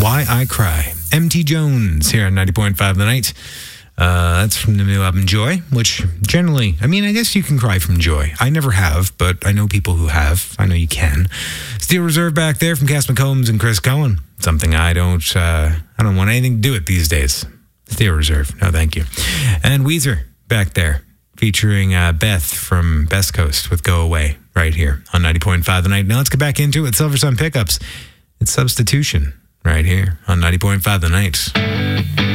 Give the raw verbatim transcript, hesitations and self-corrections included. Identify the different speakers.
Speaker 1: Why I Cry. M T Jones here on ninety point five The Night. Uh, that's from the new album Joy, which generally, I mean, I guess you can cry from joy. I never have, but I know people who have. I know you can. Steel Reserve back there from Cass McCombs and Chris Cohen. Something I don't, uh, I don't want anything to do with these days. Steel Reserve. No, thank you. And Weezer back there, featuring uh, Beth from Best Coast with Go Away right here on ninety point five The Night. Now let's get back into it. Silver Sun Pickups. It's Substitution right here on ninety point five The Night.